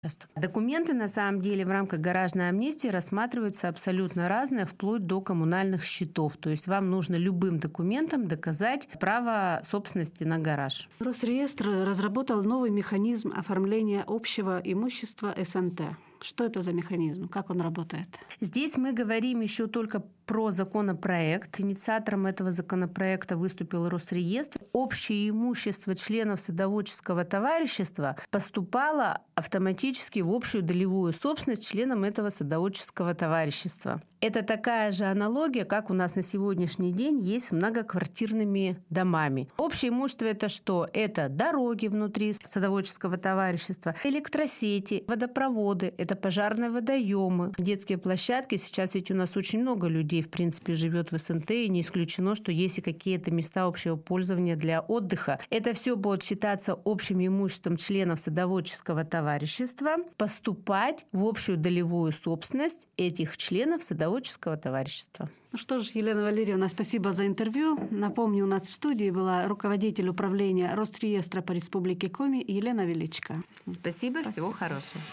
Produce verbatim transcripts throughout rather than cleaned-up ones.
Документы, на самом деле, в рамках гаражной амнистии рассматриваются абсолютно разные, вплоть до коммунальных счетов. То есть вам нужно любым документом доказать право собственности на гараж. Росреестр разработал новый механизм оформления общего имущества эс эн тэ. Что это за механизм? Как он работает? Здесь мы говорим еще только про законопроект. Инициатором этого законопроекта выступил Росреестр. Общее имущество членов садоводческого товарищества поступало автоматически в общую долевую собственность членам этого садоводческого товарищества. Это такая же аналогия, как у нас на сегодняшний день есть с многоквартирными домами. Общее имущество – это что? Это дороги внутри садоводческого товарищества, электросети, водопроводы, это пожарные водоемы, детские площадки. Сейчас ведь у нас очень много людей, в принципе, живет в эс эн тэ, и не исключено, что есть и какие-то места общего пользования для отдыха. Это все будет считаться общим имуществом членов садоводческого товарищества, поступать в общую долевую собственность этих членов садоводческого товарищества. Ну что ж, Елена Валерьевна, спасибо за интервью. Напомню, у нас в студии была руководитель управления Росреестра по Республике Коми Елена Величко. Спасибо, спасибо. Всего хорошего.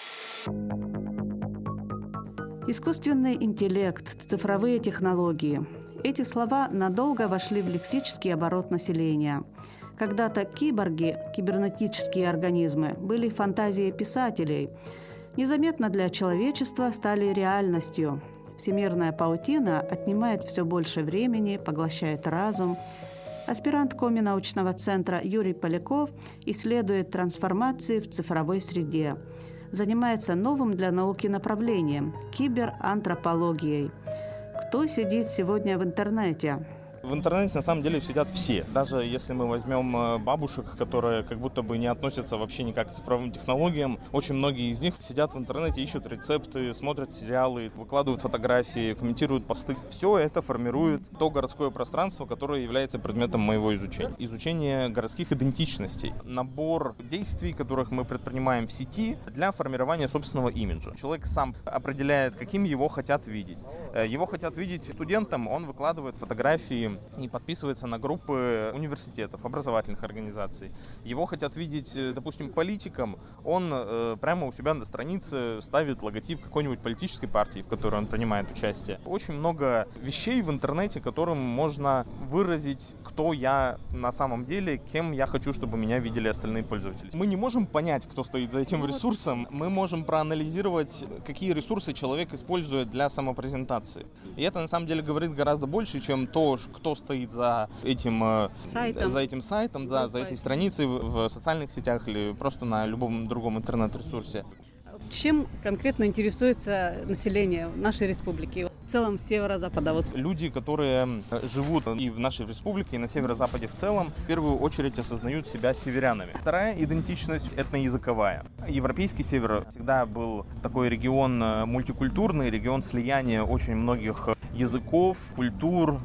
Искусственный интеллект, цифровые технологии. Эти слова надолго вошли в лексический оборот населения. Когда-то киборги, кибернетические организмы, были фантазией писателей. Незаметно для человечества стали реальностью. Всемирная паутина отнимает все больше времени, поглощает разум. Аспирант Коми научного центра Юрий Поляков исследует трансформации в цифровой среде. Занимается новым для науки направлением – киберантропологией. Кто сидит сегодня в интернете? В интернете на самом деле сидят все. Даже если мы возьмем бабушек, которые как будто бы не относятся вообще никак к цифровым технологиям, очень многие из них сидят в интернете, ищут рецепты, смотрят сериалы, выкладывают фотографии, комментируют посты. Все это формирует то городское пространство, которое является предметом моего изучения. Изучение городских идентичностей. Набор действий, которых мы предпринимаем в сети для формирования собственного имиджа. Человек сам определяет, каким его хотят видеть. Его хотят видеть студентом, он выкладывает фотографии и подписывается на группы университетов, образовательных организаций. Его хотят видеть, допустим, политиком, он э, прямо у себя на странице ставит логотип какой-нибудь политической партии, в которой он принимает участие. Очень много вещей в интернете, которым можно выразить, кто я на самом деле, кем я хочу, чтобы меня видели остальные пользователи. Мы не можем понять, кто стоит за этим ресурсом, мы можем проанализировать, какие ресурсы человек использует для самопрезентации. И это на самом деле говорит гораздо больше, чем то, кто стоит за этим сайтом, за, этим сайтом да, за этой страницей в, в социальных сетях или просто на любом другом интернет-ресурсе. Чем конкретно интересуется население нашей республики, в целом северо-запада? Вот. Люди, которые живут и в нашей республике, и на северо-западе в целом, в первую очередь осознают себя северянами. Вторая идентичность этноязыковая. Европейский север всегда был такой регион мультикультурный, регион слияния очень многих языков, культур.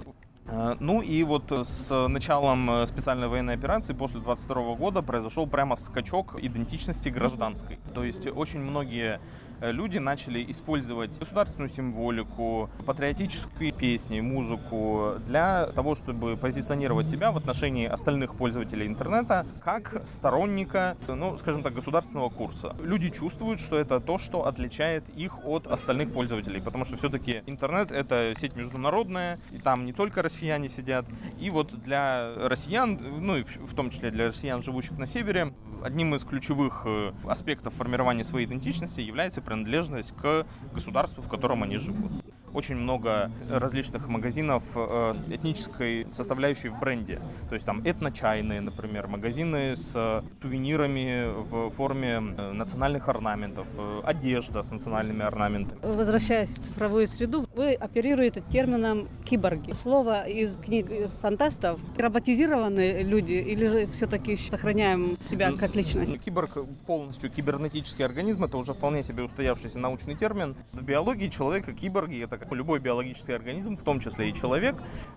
Ну и вот с началом специальной военной операции после двадцать второго года произошел прямо скачок идентичности гражданской. То есть очень многие люди начали использовать государственную символику, патриотические песни, музыку для того, чтобы позиционировать себя в отношении остальных пользователей интернета как сторонника, ну, скажем так, государственного курса. Люди чувствуют, что это то, что отличает их от остальных пользователей, потому что все-таки интернет — это сеть международная, и там не только россияне сидят. И вот для россиян, ну и в том числе для россиян, живущих на севере, одним из ключевых аспектов формирования своей идентичности является принадлежность к государству, в котором они живут. Очень много различных магазинов этнической составляющей в бренде. То есть там этночайные, например, магазины с сувенирами в форме национальных орнаментов, одежда с национальными орнаментами. Возвращаясь в цифровую среду, вы оперируете термином киборги. Слово из книг фантастов. Роботизированные люди или же все-таки сохраняем себя как личность? Киборг полностью кибернетический организм. Это уже вполне себе устоявшийся научный термин. В биологии человека киборги — это это любой биологический организм, в том числе и человек,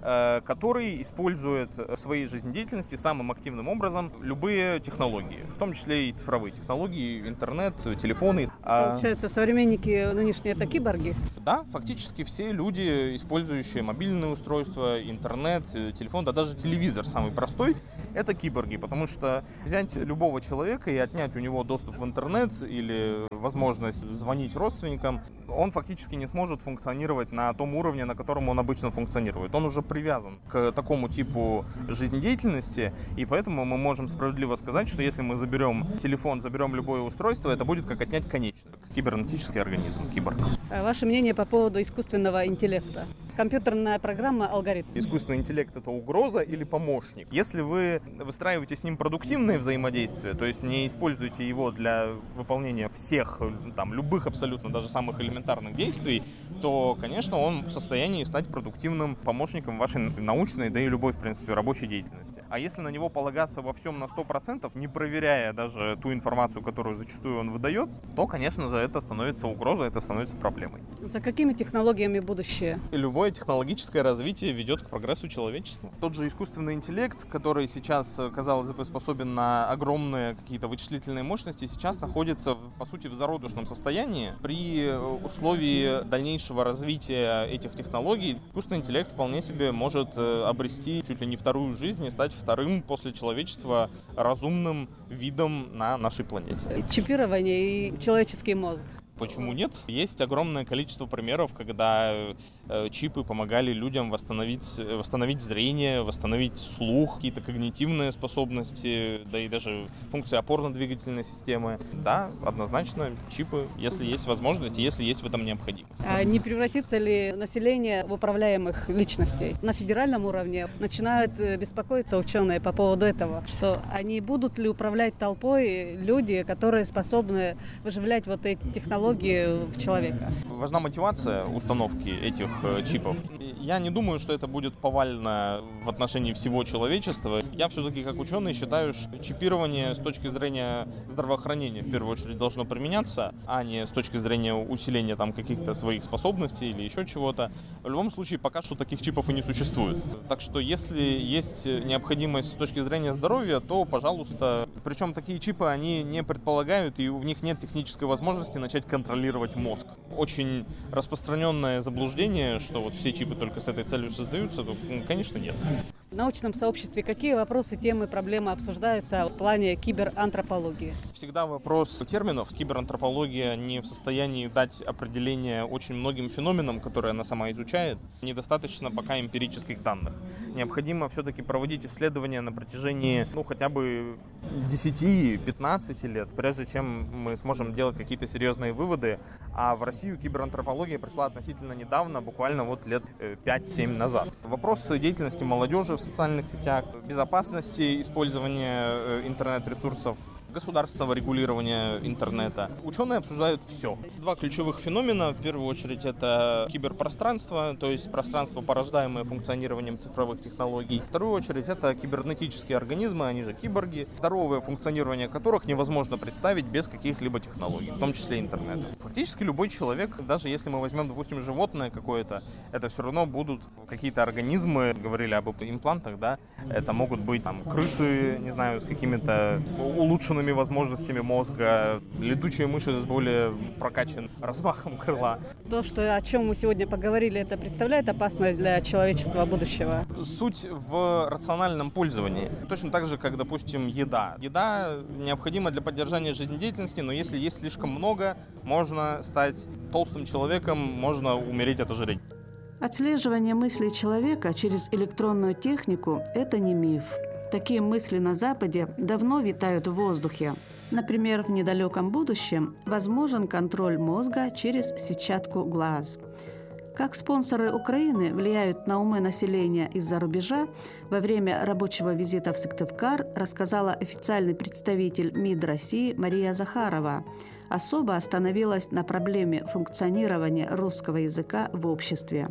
который использует в своей жизнедеятельности самым активным образом любые технологии, в том числе и цифровые технологии, интернет, телефоны. Получается, современники нынешние — это киборги? Да, фактически все люди, использующие мобильные устройства, интернет, телефон, да даже телевизор самый простой, это киборги, потому что взять любого человека и отнять у него доступ в интернет или возможность звонить родственникам, он фактически не сможет функционировать на том уровне, на котором он обычно функционирует. Он уже привязан к такому типу жизнедеятельности, и поэтому мы можем справедливо сказать, что если мы заберем телефон, заберем любое устройство, это будет как отнять конечное, как кибернетический организм, киборг. А ваше мнение по поводу искусственного интеллекта? Компьютерная программа, алгоритм. Искусственный интеллект — это угроза или помощник? Если вы выстраиваете с ним продуктивные взаимодействия, то есть не используете его для выполнения всех, там, любых абсолютно, даже самых элементарных действий, то, конечно, он в состоянии стать продуктивным помощником вашей научной, да и любой, в принципе, рабочей деятельности. А если на него полагаться во всем на сто процентов, не проверяя даже ту информацию, которую зачастую он выдает, то, конечно же, это становится угрозой, это становится проблемой. За какими технологиями будущее? Любое технологическое развитие ведет к прогрессу человечества. Тот же искусственный интеллект, который сейчас, казалось бы, способен на огромные какие-то вычислительные мощности, сейчас находится, по сути, в зародышном состоянии. При условии дальнейшего развития этих технологий искусственный интеллект вполне себе может обрести чуть ли не вторую жизнь и стать вторым после человечества разумным видом на нашей планете. Чипирование и человеческий мозг. Почему нет? Есть огромное количество примеров, когда э, чипы помогали людям восстановить, восстановить зрение, восстановить слух, какие-то когнитивные способности, да и даже функции опорно-двигательной системы. Да, однозначно чипы, если есть возможность, если есть в этом необходимость. А не превратится ли население в управляемых личностей? На федеральном уровне начинают беспокоиться ученые по поводу этого, что они будут ли управлять толпой люди, которые способны выживлять вот эти технологии в человека. Важна мотивация установки этих э, чипов. Я не думаю, что это будет повально в отношении всего человечества. Я все-таки как ученый считаю, что чипирование с точки зрения здравоохранения в первую очередь должно применяться, а не с точки зрения усиления там каких-то своих способностей или еще чего-то. В любом случае, пока что таких чипов и не существует. Так что если есть необходимость с точки зрения здоровья, то, пожалуйста. Причем такие чипы, они не предполагают, и в них нет технической возможности начать контролировать мозг. Очень распространенное заблуждение, что вот все чипы только с этой целью создаются, то, конечно, нет. В научном сообществе какие вопросы, темы, проблемы обсуждаются в плане киберантропологии? Всегда вопрос терминов. Киберантропология не в состоянии дать определение очень многим феноменам, которые она сама изучает. Недостаточно пока эмпирических данных. Необходимо все-таки проводить исследования на протяжении, ну, хотя бы десяти-пятнадцати лет, прежде чем мы сможем делать какие-то серьезные выводы. А в Россию киберантропология пришла относительно недавно, буквально вот лет пять-семь назад. Вопрос деятельности молодежи в социальных сетях, безопасности использования интернет-ресурсов, государственного регулирования интернета. Ученые обсуждают все. Два ключевых феномена. В первую очередь это киберпространство, то есть пространство, порождаемое функционированием цифровых технологий. В вторую очередь это кибернетические организмы, они же киборги, здоровое функционирование которых невозможно представить без каких-либо технологий, в том числе интернета. Фактически любой человек, даже если мы возьмем, допустим, животное какое-то, это все равно будут какие-то организмы, говорили об имплантах, да, это могут быть там крысы, не знаю, с какими-то улучшенными возможностями мозга, летучие мыши с более прокачанным размахом крыла. То, что, о чем мы сегодня поговорили, это представляет опасность для человечества будущего? Суть в рациональном пользовании. Точно так же, как, допустим, еда. Еда необходима для поддержания жизнедеятельности, но если есть слишком много, можно стать толстым человеком, можно умереть от ожирения. Отслеживание мыслей человека через электронную технику – это не миф. Такие мысли на Западе давно витают в воздухе. Например, в недалеком будущем возможен контроль мозга через сетчатку глаз. Как спонсоры Украины влияют на умы населения из-за рубежа, во время рабочего визита в Сыктывкар рассказала официальный представитель МИД России Мария Захарова. Особо остановилась на проблеме функционирования русского языка в обществе.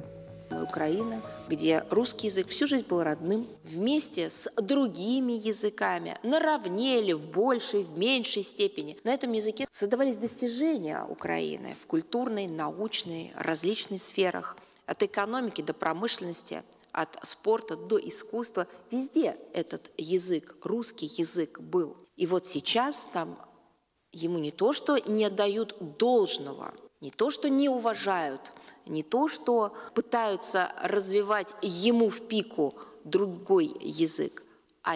Украина, где русский язык всю жизнь был родным, вместе с другими языками, наравне или в большей, в меньшей степени. На этом языке создавались достижения Украины в культурной, научной, различных сферах, от экономики до промышленности, от спорта до искусства. Везде этот язык, русский язык был. И вот сейчас там ему не то, что не отдают должного, не то, что не уважают, не то, что пытаются развивать ему в пику другой язык, а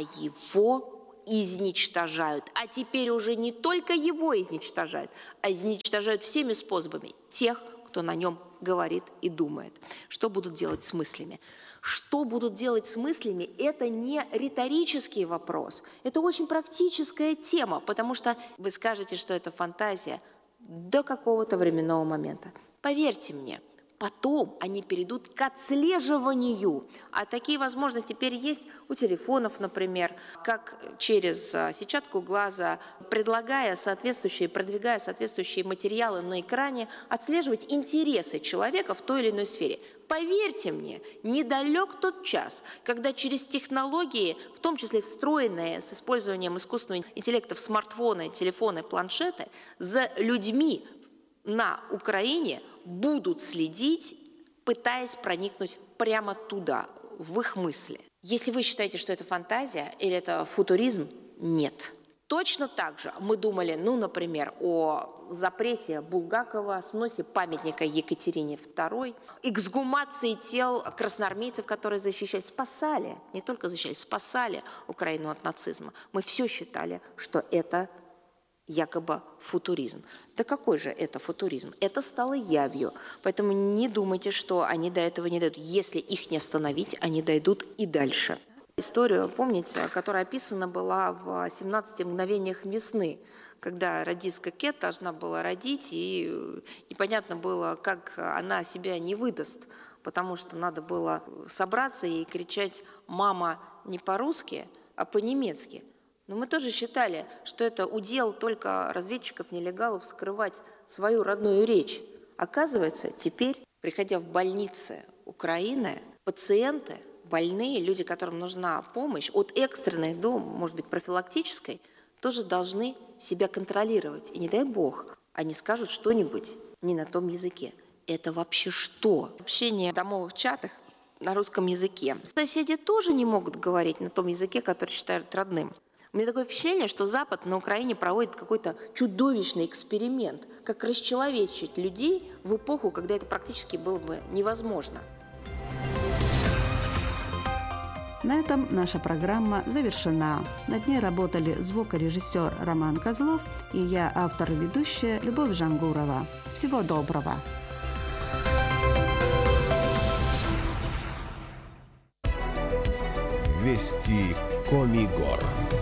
его изничтожают. А теперь уже не только его изничтожают, а изничтожают всеми способами тех, кто на нем говорит и думает. Что будут делать с мыслями? Что будут делать с мыслями, это не риторический вопрос, это очень практическая тема, потому что вы скажете, что это фантазия до какого-то временного момента. Поверьте мне, потом они перейдут к отслеживанию. А такие возможности теперь есть у телефонов, например, как через сетчатку глаза, предлагая соответствующие, продвигая соответствующие материалы на экране, отслеживать интересы человека в той или иной сфере. Поверьте мне, недалек тот час, когда через технологии, в том числе встроенные с использованием искусственного интеллекта в смартфоны, телефоны, планшеты, за людьми на Украине будут следить, пытаясь проникнуть прямо туда, в их мысли. Если вы считаете, что это фантазия или это футуризм, нет. Точно так же мы думали, ну, например, о запрете Булгакова, сносе памятника Екатерине второй, эксгумации тел красноармейцев, которые защищали, спасали, не только защищали, спасали Украину от нацизма. Мы все считали, что это якобы футуризм. Да какой же это футуризм? Это стало явью. Поэтому не думайте, что они до этого не дойдут. Если их не остановить, они дойдут и дальше. Историю, помните, которая описана была в семнадцати мгновениях весны, когда радистка Кет должна была родить, и непонятно было, как она себя не выдаст, потому что надо было собраться и кричать «мама» не по-русски, а по-немецки. Но мы тоже считали, что это удел только разведчиков, нелегалов скрывать свою родную речь. Оказывается, теперь, приходя в больницы Украины, пациенты, больные, люди, которым нужна помощь, от экстренной до, может быть, профилактической, тоже должны себя контролировать. И не дай бог, они скажут что-нибудь не на том языке. Это вообще что? Общение в домовых чатах на русском языке. Соседи тоже не могут говорить на том языке, который считают родным. У меня такое впечатление, что Запад на Украине проводит какой-то чудовищный эксперимент, как расчеловечить людей в эпоху, когда это практически было бы невозможно. На этом наша программа завершена. Над ней работали звукорежиссер Роман Козлов и я, автор и ведущая Любовь Жангурова. Всего доброго! Вести Коми Гор.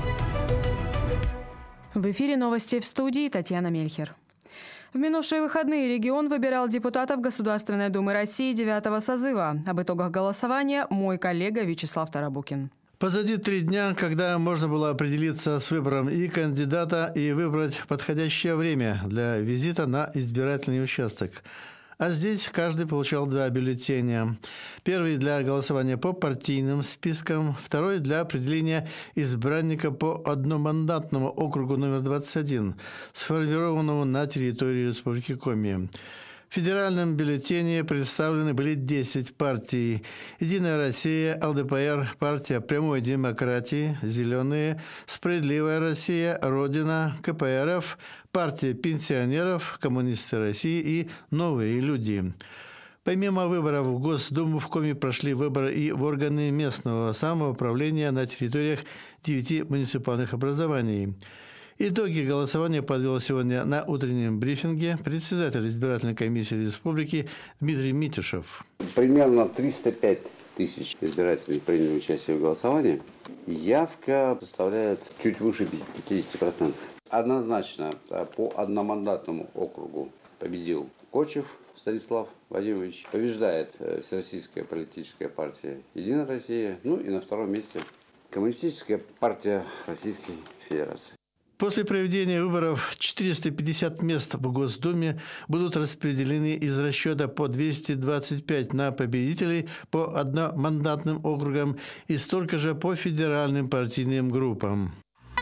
В эфире новости, в студии Татьяна Мельхер. В минувшие выходные регион выбирал депутатов Государственной Думы России девятого созыва. Об итогах голосования мой коллега Вячеслав Тарабукин. Позади три дня, когда можно было определиться с выбором и кандидата, и выбрать подходящее время для визита на избирательный участок. А здесь каждый получал два бюллетеня. Первый для голосования по партийным спискам, второй для определения избранника по одномандатному округу номер двадцать один, сформированному на территории Республики Коми. В федеральном бюллетене представлены были десять партий. «Единая Россия», эл дэ пэ эр, партия прямой демократии, «Зеленые», «Справедливая Россия», «Родина», ка пэ эр эф, партия пенсионеров, «Коммунисты России» и «Новые люди». Помимо выборов в Госдуму, в Коми прошли выборы и в органы местного самоуправления на территориях девяти муниципальных образований. Итоги голосования подвел сегодня на утреннем брифинге председатель избирательной комиссии республики Дмитрий Митюшев. Примерно триста пять тысяч избирателей приняли участие в голосовании. Явка составляет чуть выше пятьдесят процентов. Однозначно по одномандатному округу победил Кочев Станислав Вадимович. Побеждает Всероссийская политическая партия «Единая Россия». Ну и на втором месте Коммунистическая партия Российской Федерации. После проведения выборов четыреста пятьдесят мест в Госдуме будут распределены из расчета по двести двадцать пять на победителей по одномандатным округам и столько же по федеральным партийным группам.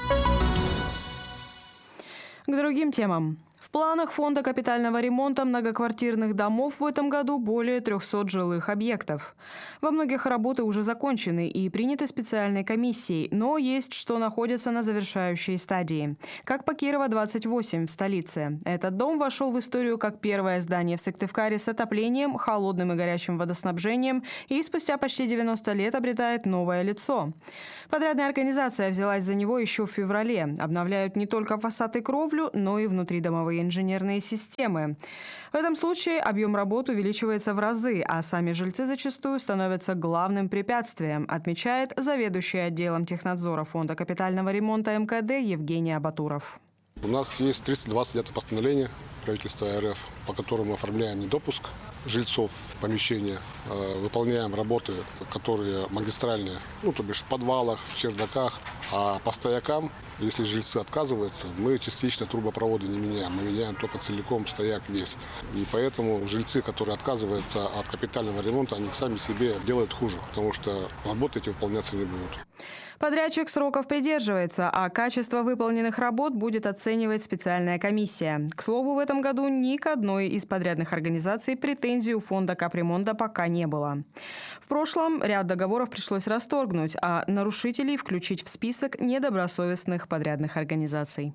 К другим темам. В планах Фонда капитального ремонта многоквартирных домов в этом году более трехсот жилых объектов. Во многих работы уже закончены и приняты специальной комиссией, но есть что находится на завершающей стадии. Как по Кирова двадцать восемь в столице. Этот дом вошел в историю как первое здание в Сыктывкаре с отоплением, холодным и горячим водоснабжением и спустя почти девяносто лет обретает новое лицо. Подрядная организация взялась за него еще в феврале. Обновляют не только фасад и кровлю, но и внутридомовые инженерные системы. В этом случае объем работ увеличивается в разы, а сами жильцы зачастую становятся главным препятствием, отмечает заведующий отделом технадзора Фонда капитального ремонта эм ка дэ Евгений Абатуров. У нас есть триста двадцать девятое постановление правительства эр эф, по которому мы оформляем недопуск жильцов в помещения, выполняем работы, которые магистральные, ну, то бишь в подвалах, в чердаках, а по стоякам, если жильцы отказываются, мы частично трубопроводы не меняем, мы меняем только целиком стояк весь. И поэтому жильцы, которые отказываются от капитального ремонта, они сами себе делают хуже, потому что работы эти выполняться не будут. Подрядчик сроков придерживается, а качество выполненных работ будет оценивать специальная комиссия. К слову, в этом году ни к одной из подрядных организаций претензий у фонда капремонта пока не было. В прошлом ряд договоров пришлось расторгнуть, а нарушителей включить в список недобросовестных подрядных организаций.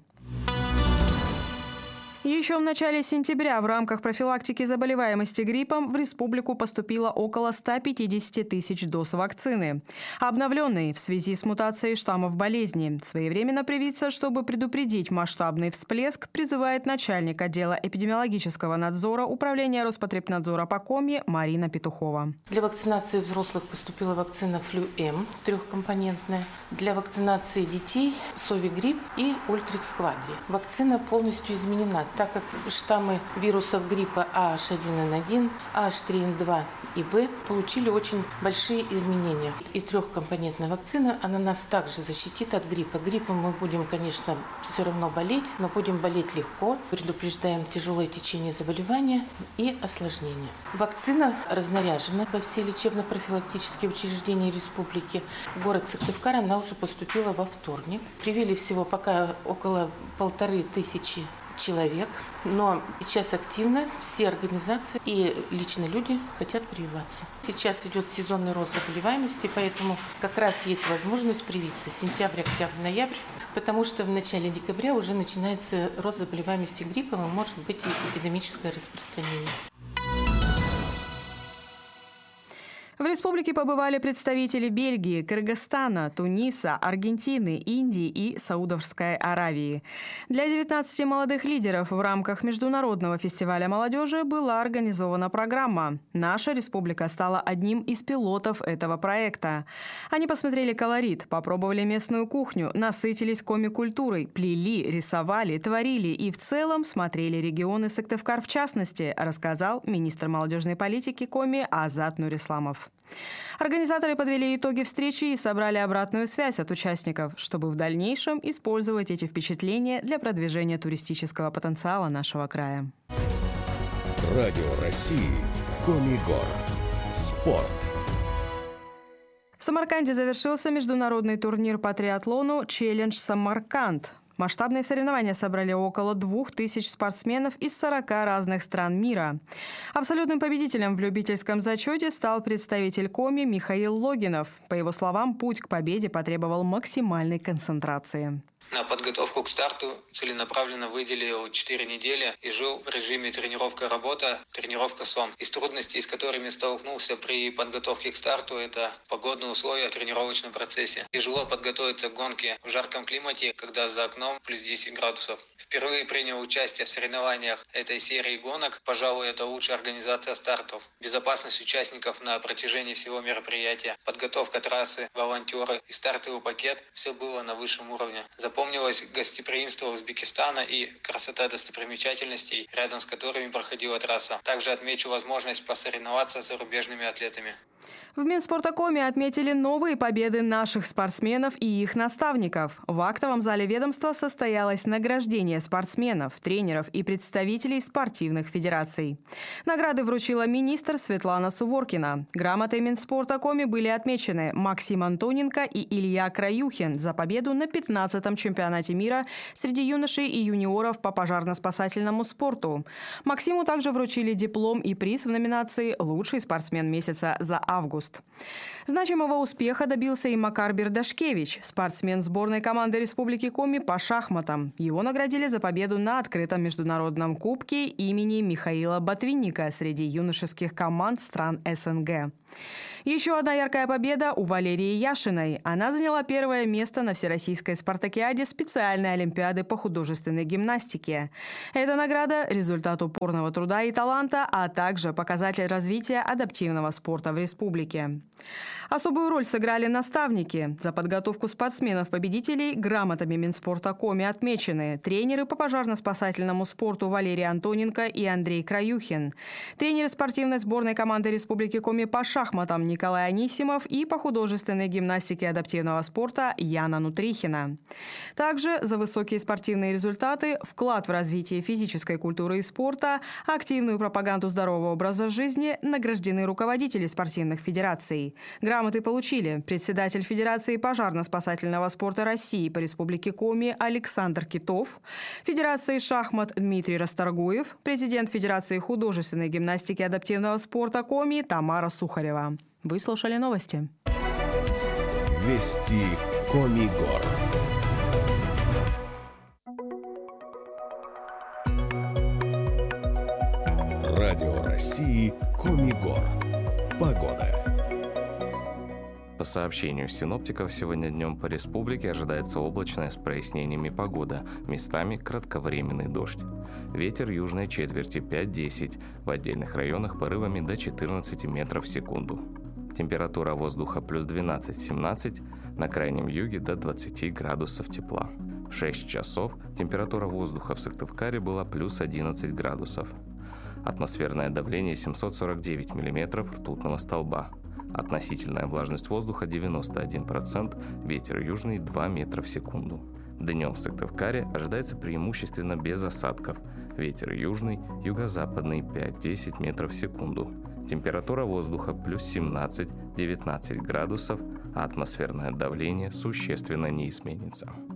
Еще в начале сентября в рамках профилактики заболеваемости гриппом в республику поступило около ста пятидесяти тысяч доз вакцины. Обновленной в связи с мутацией штаммов болезни. Своевременно привиться, чтобы предупредить масштабный всплеск, призывает начальник отдела эпидемиологического надзора Управления Роспотребнадзора по Коми Марина Петухова. Для вакцинации взрослых поступила вакцина Флю-М трехкомпонентная. Для вакцинации детей Совигрипп и Ультрикс Квадри. Вакцина полностью изменена, так как штаммы вирусов гриппа а аш один эн один, а аш три эн два и Б получили очень большие изменения. И трехкомпонентная вакцина, она нас также защитит от гриппа. Гриппом мы будем, конечно, все равно болеть, но будем болеть легко. Предупреждаем тяжелое течение заболевания и осложнения. Вакцина разнаряжена во все лечебно-профилактические учреждения республики. В город Сыктывкар она уже поступила во вторник. Привили всего пока около полторы тысячи человек, но сейчас активно все организации и лично люди хотят прививаться. Сейчас идет сезонный рост заболеваемости, поэтому как раз есть возможность привиться сентябрь, октябрь, ноябрь, потому что в начале декабря уже начинается рост заболеваемости гриппом и может быть и эпидемическое распространение. В республике побывали представители Бельгии, Кыргызстана, Туниса, Аргентины, Индии и Саудовской Аравии. Для девятнадцати молодых лидеров в рамках Международного фестиваля молодежи была организована программа. Наша республика стала одним из пилотов этого проекта. Они посмотрели колорит, попробовали местную кухню, насытились коми-культурой, плели, рисовали, творили и в целом смотрели регионы Сыктывкар в частности, рассказал министр молодежной политики Коми Азат Нурисламов. Организаторы подвели итоги встречи и собрали обратную связь от участников, чтобы в дальнейшем использовать эти впечатления для продвижения туристического потенциала нашего края. Радио России. Коми-Гор. Спорт. В Самарканде завершился международный турнир по триатлону «Челлендж Самарканд». Масштабные соревнования собрали около двух тысяч спортсменов из сорока разных стран мира. Абсолютным победителем в любительском зачете стал представитель Коми Михаил Логинов. По его словам, путь к победе потребовал максимальной концентрации. На подготовку к старту целенаправленно выделил четыре недели и жил в режиме тренировка-работа, тренировка-сон. Из трудностей, с которыми столкнулся при подготовке к старту, это погодные условия в тренировочном процессе. Тяжело подготовиться к гонке в жарком климате, когда за окном плюс десять градусов. Впервые принял участие в соревнованиях этой серии гонок. Пожалуй, это лучшая организация стартов. Безопасность участников на протяжении всего мероприятия, подготовка трассы, волонтеры и стартовый пакет – все было на высшем уровне. Запомнилось гостеприимство Узбекистана и красота достопримечательностей, рядом с которыми проходила трасса. Также отмечу возможность посоревноваться с зарубежными атлетами. В Минспорткоме отметили новые победы наших спортсменов и их наставников. В актовом зале ведомства состоялось награждение спортсменов, тренеров и представителей спортивных федераций. Награды вручила министр Светлана Суворкина. Грамотой Минспорткоме были отмечены Максим Антоненко и Илья Краюхин за победу на пятнадцатом чемпионате мира среди юношей и юниоров по пожарно-спасательному спорту. Максиму также вручили диплом и приз в номинации «Лучший спортсмен месяца за август». Значимого успеха добился и Макар Бердашкевич, спортсмен сборной команды Республики Коми по шахматам. Его наградили за победу на открытом международном кубке имени Михаила Ботвинника среди юношеских команд стран СНГ. Еще одна яркая победа у Валерии Яшиной. Она заняла первое место на Всероссийской спартакиаде специальной олимпиады по художественной гимнастике. Эта награда – результат упорного труда и таланта, а также показатель развития адаптивного спорта в республике. Особую роль сыграли наставники. За подготовку спортсменов-победителей грамотами Минспорткоме отмечены тренеры по пожарно-спасательному спорту Валерий Антоненко и Андрей Краюхин, тренеры спортивной сборной команды Республики Коми по шахматам Николай Анисимов и по художественной гимнастике адаптивного спорта Яна Нутрихина. Также за высокие спортивные результаты, вклад в развитие физической культуры и спорта, активную пропаганду здорового образа жизни награждены руководители спортивных федераций. Грамоты получили председатель Федерации пожарно-спасательного спорта России по Республике Коми Александр Китов, Федерации шахмат Дмитрий Расторгуев, президент Федерации художественной гимнастики адаптивного спорта Коми Тамара Сухарева. Вы слушали новости. Вести Коми-Гор. Радио России Коми-Гор. Погода. По сообщению синоптиков, сегодня днем по республике ожидается облачная с прояснениями погода, местами кратковременный дождь. Ветер южной четверти пять-десять, в отдельных районах порывами до четырнадцати метров в секунду. Температура воздуха плюс двенадцать-семнадцать, на крайнем юге до двадцати градусов тепла. В шесть часов температура воздуха в Сыктывкаре была плюс одиннадцать градусов. Атмосферное давление семьсот сорок девять миллиметров ртутного столба. Относительная влажность воздуха девяносто один процент, ветер южный два метра в секунду. Днем в Сыктывкаре ожидается преимущественно без осадков. Ветер южный, юго-западный пять-десять метров в секунду. Температура воздуха плюс семнадцать-девятнадцать градусов, а атмосферное давление существенно не изменится.